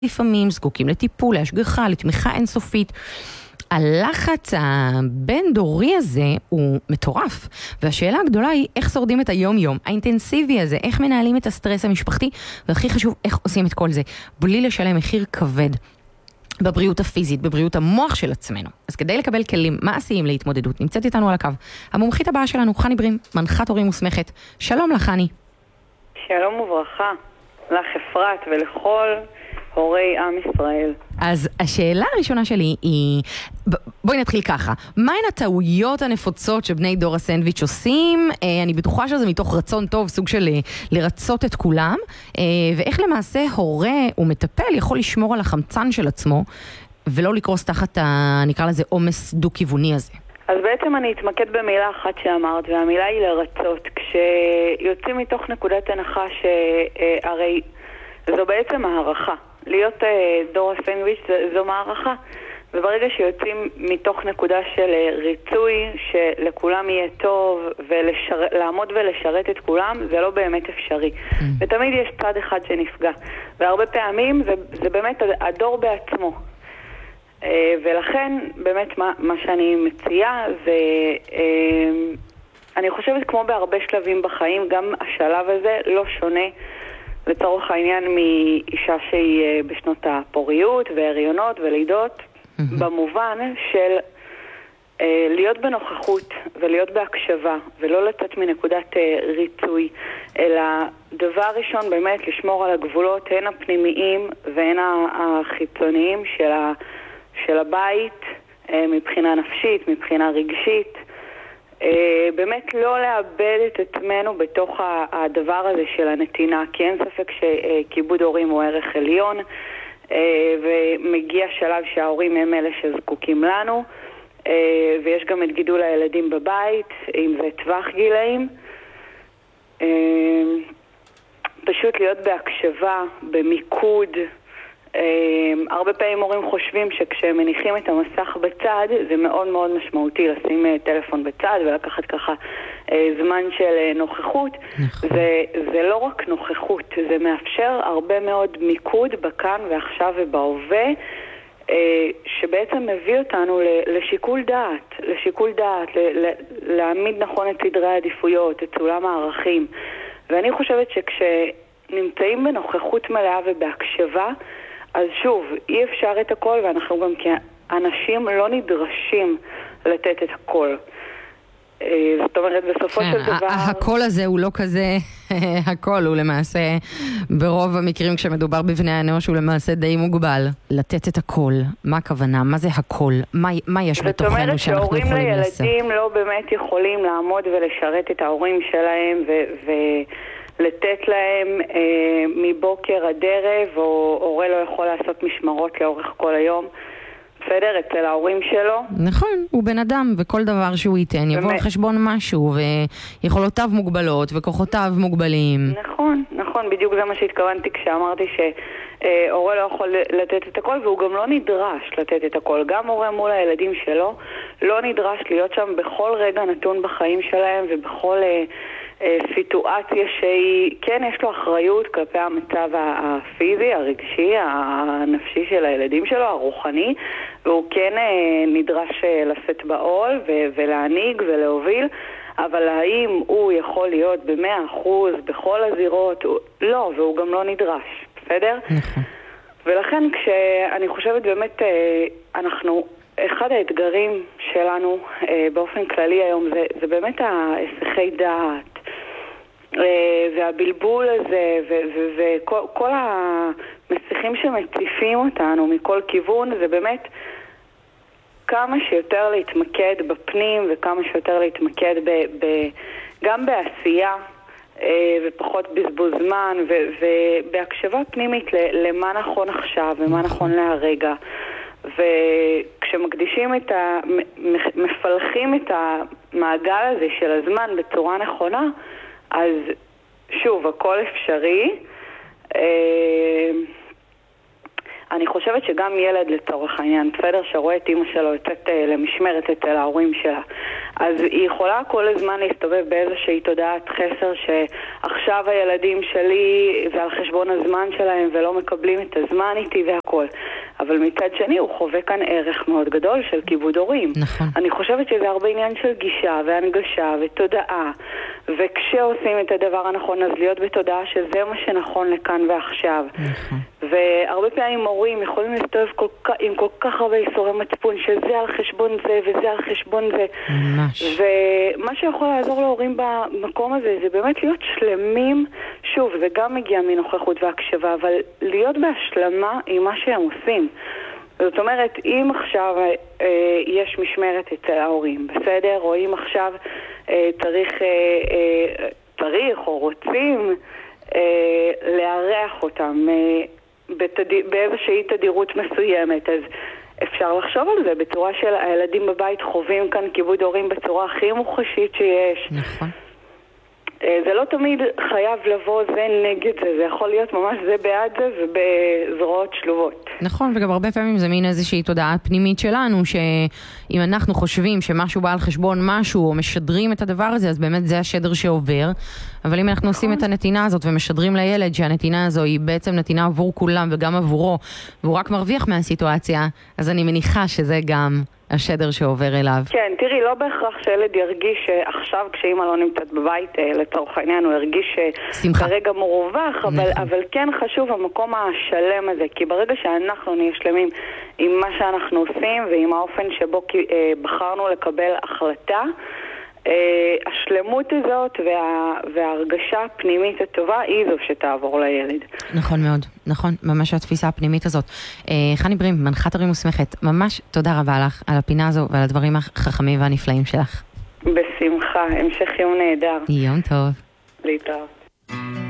לפעמים זקוקים לטיפול, להשגחה, לתמיכה אינסופית. הלחץ הבין דורי הזה הוא מטורף, והשאלה הגדולה היא איך שורדים את היום-יום, האינטנסיבי הזה, איך מנהלים את הסטרס המשפחתי, והכי חשוב, איך עושים את כל זה, בלי לשלם מחיר כבד בבריאות הפיזית, בבריאות המוח של עצמנו. אז כדי לקבל כלים מעשיים להתמודדות, נמצאת איתנו על הקו המומחית הבאה שלנו, חני ברים, מנחת הורים מוסמכת. שלום לך, חני. שלום וברכה, לך אפרת ולכל הורי עם ישראל. אז השאלה הראשונה שלי היא, בואי נתחיל ככה, מהן הטעויות הנפוצות שבני דור הסנדוויץ' עושים? אני בטוחה שזה מתוך רצון טוב, סוג של לרצות את כולם, ואיך למעשה הורה ומטפל יכול לשמור על החמצן של עצמו, ולא לקרוס תחת, נקרא לזה, עומס דו-כיווני הזה. אז בעצם אני אתמקד במילה אחת שאמרת, והמילה היא לרצות. כשיוצאים מתוך נקודת הנחה שהרי זו בעצם הערכה. להיות דור הסנדוויץ' זו מערכה. וברגע שיוצאים מתוך נקודה של ריצוי, שלכולם יהיה טוב, ולעמוד ולשרת את כולם, זה לא באמת אפשרי. ותמיד יש צד אחד שנפגע. והרבה פעמים זה באמת הדור בעצמו. ולכן באמת מה שאני מציעה זה, אני חושבת כמו בהרבה שלבים בחיים, גם השלב הזה לא שונה לצורך העניין מאישה שהיא בשנות הפוריות והריונות ולידות, במובן של להיות בנוכחות ולהיות בהקשבה ולא לצאת מנקודת ריצוי, אלא דבר ראשון באמת לשמור על הגבולות הן הפנימיים והן החיצוניים של הבית, מבחינה נפשית, מבחינה רגשית, באמת לא לאבד את עצמנו בתוך הדבר הזה של הנתינה, כי אין ספק שכיבוד הורים הוא ערך עליון, ומגיע שלב שההורים הם אלה שזקוקים לנו, ויש גם את גידול הילדים בבית, אם זה טווח גילאים, פשוט להיות בהקשבה, במיקוד. הרבה פעמים הורים חושבים שכשהם מניחים את המסך בצד זה מאוד מאוד משמעותי לשים טלפון בצד ולקחת ככה זמן של נוכחות. זה לא רק נוכחות, זה מאפשר הרבה מאוד מיקוד בכאן ועכשיו ובהווה, שבעצם מביא אותנו לשיקול דעת, להעמיד נכון את סדרי העדיפויות, את סולם הערכים. ואני חושבת שכשנמצאים בנוכחות מלאה ובהקשבה, אז שוב, אי אפשר את הכל, ואנחנו גם כאנשים לא נדרשים לתת את הכל. זאת אומרת, בסופו של דבר... הכל הזה הוא לא כזה הכל, הוא למעשה, ברוב המקרים כשמדובר בבני האנוש, הוא למעשה די מוגבל. לתת את הכל, מה הכוונה? מה זה הכל? מה יש בתוכנו שאנחנו יכולים לעשות? זאת אומרת שההורים לילדים לא באמת יכולים לעמוד ולשרת את ההורים שלהם לתת להם מבוקר עד ערב, או הורה לא יכול לעשות משמרות לאורך כל היום. בסדר, אצל ההורים שלו. נכון, הוא בן אדם, וכל דבר שהוא ייתן יבוא על חשבון משהו, ויכולותיו מוגבלות, וכוחותיו מוגבלים. נכון, בדיוק זה מה שהתכוונתי כשאמרתי שהורה לא יכול לתת את הכל, והוא גם לא נדרש לתת את הכל. גם הורה מול הילדים שלו לא נדרש להיות שם בכל רגע נתון בחיים שלהם, ובכל סיטואציה שהיא, כן, יש לו אחריות כלפי המצב הפיזי, הרגשי, הנפשי של הילדים שלו, הרוחני, והוא כן נדרש לשאת בעול ולהנהיג ולהוביל, אבל האם הוא יכול להיות ב100% בכל הזירות? לא, והוא גם לא נדרש, בסדר? נכון. ולכן כשאני חושבת באמת, אנחנו, אחד האתגרים שלנו באופן כללי היום זה באמת ההיסחי דעת, והבלבול הזה וכל המסיכים שמציפים אותנו מכל כיוון, זה באמת כמה שיותר להתמקד בפנים וכמה שיותר להתמקד גם בעשייה ופחות בזבוז זמן ובהקשבה פנימית למה נכון עכשיו ומה נכון להרגע. וכשמקדישים מפלחים את המעגל הזה של הזמן בצורה נכונה, אז שוב, הכל אפשרי, אני חושבת שגם ילד לצורך העניין, בסדר, שרואה את אמא שלו יוצאת למשמרת אצל ההורים שלה, אז היא יכולה כל הזמן להסתובב באיזושהי תודעת חסר שעכשיו הילדים שלי זה על חשבון הזמן שלהם ולא מקבלים את הזמן איתי והכל. אבל מצד שני הוא חווה כאן ערך מאוד גדול של כיבוד הורים. נכון. אני חושבת שזה הרבה עניין של גישה והנגשה ותודעה, וכשעושים את הדבר הנכון אז להיות בתודעה שזה מה שנכון לכאן ועכשיו. נכון. והרבה פעמים מורים יכולים להסתובב עם כל כך הרבה איסורי מצפון שזה על חשבון זה וזה על חשבון זה. ממש. ומה שיכול לעזור להורים במקום הזה זה באמת להיות שלמים, שוב זה גם מגיע מנוכחות והקשבה, אבל להיות בהשלמה עם מה שהם עושים. זאת אומרת, אם עכשיו יש משמרת אצל ההורים, בסדר? או אם עכשיו צריך או רוצים לארח אותם באיזושהי תדירות מסוימת, אז אפשר לחשוב על זה בצורה של הילדים בבית חווים כאן כיבוד הורים בצורה הכי מוחשית שיש. נכון. זה לא תמיד חייב לבוא זה נגד זה, זה יכול להיות ממש זה בעד זה ובזרועות שלובות. נכון, וגם הרבה פעמים זה מין איזושהי תודעה פנימית שלנו, שאם אנחנו חושבים שמשהו בא על חשבון משהו, או משדרים את הדבר הזה, אז באמת זה השדר שעובר. אבל אם אנחנו עושים את הנתינה הזאת ומשדרים לילד שהנתינה הזו היא בעצם נתינה עבור כולם וגם עבורו, והוא רק מרוויח מהסיטואציה, אז אני מניחה שזה גם השדר שעובר אליו. כן, תראי, לא בהכרח שילד ירגיש שעכשיו כשאמא לא נמצאת בבית, לצורך העניין הוא ירגיש כרגע מורווח, אבל כן חשוב המקום השלם הזה, כי ברגע שאנחנו נהיה שלמים עם מה שאנחנו עושים ועם האופן שבו בחרנו לקבל החלטה, השלמות הזאת וההרגשה הפנימית הטובה היא זו שתעבור לילד. נכון מאוד, נכון, ממש התפיסה הפנימית הזאת. חני ברים, מנחת הורים מוסמכת, ממש תודה רבה לך על הפינה הזו ועל הדברים החכמים והנפלאים שלך. בשמחה, המשך יום נהדר. יום טוב. להתראות.